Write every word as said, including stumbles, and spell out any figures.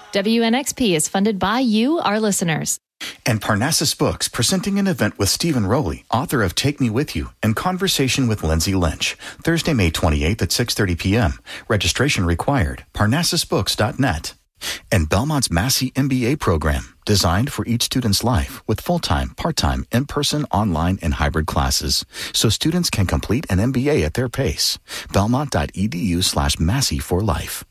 W N X P is funded by you, our listeners. And Parnassus Books, presenting an event with Stephen Rowley, author of Take Me With You, and Conversation with Lindsay Lynch, Thursday, May twenty-eighth at six thirty p.m. Registration required. Parnassus Books dot net. And Belmont's Massey M B A program, designed for each student's life with full-time, part-time, in-person, online, and hybrid classes, so students can complete an M B A at their pace. Belmont.edu slash Massey for life.